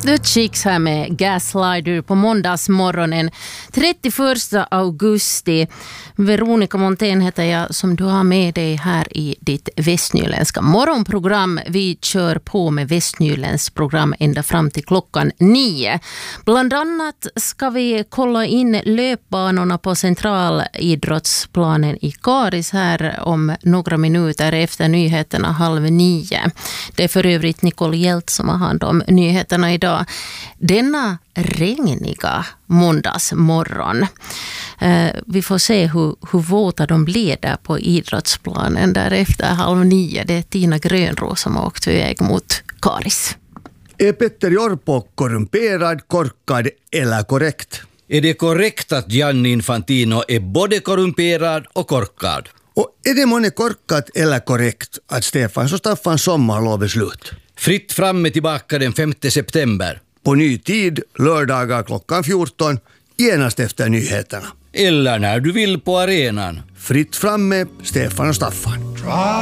The Chicks här med Gaslighter på måndagsmorgonen 31 augusti. Veronica Montén heter jag som du har med dig här i ditt västnyländska morgonprogram. Vi kör på med Västnyländsk program ända fram till klockan 9. Bland annat ska vi kolla in löpbanorna på centralidrottsplanen i Karis här om några minuter efter nyheterna 8:30. Det är för övrigt Nicole Hjelt som har hand om nyheterna idag. Denna regniga måndagsmorgon. Vi får se hur våta de blir där på idrottsplanen därefter 8:30. Det är Tina Grönros som har åkt iväg mot Karis. Är Petter Jorpo korrumperad, korkad eller korrekt? Är det korrekt att Gianni Infantino är både korrumperad och korkad? Och är det månne korkat eller korrekt att Stefans och Staffans sommarlov är slut? Fritt fram är tillbaka den 5 september. På ny tid, lördagar klockan 14, genast efter nyheterna. Eller när du vill på arenan. Fritt fram med Stefan och Staffan.